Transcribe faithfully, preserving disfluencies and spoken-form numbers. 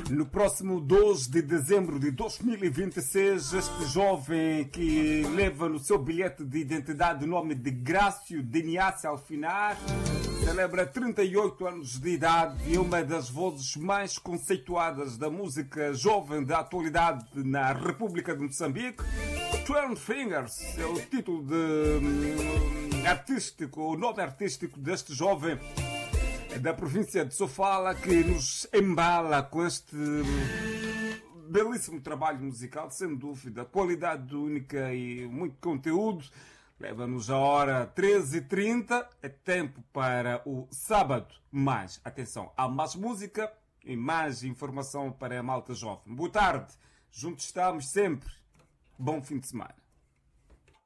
No próximo dois de dezembro de dois mil e vinte e seis, este jovem que leva no seu bilhete de identidade o nome de Grácio Diniace Alfinar celebra trinta e oito anos de idade e é uma das vozes mais conceituadas da música jovem da atualidade na República de Moçambique. Twelve Fingers é o título de hum, artístico, o nome artístico deste jovem da província de Sofala, que nos embala com este belíssimo trabalho musical, sem dúvida, qualidade única e muito conteúdo. Leva-nos a hora treze e trinta, é tempo para o sábado. Mas, atenção, há mais música e mais informação para a malta jovem. Boa tarde, juntos estamos sempre. Bom fim de semana.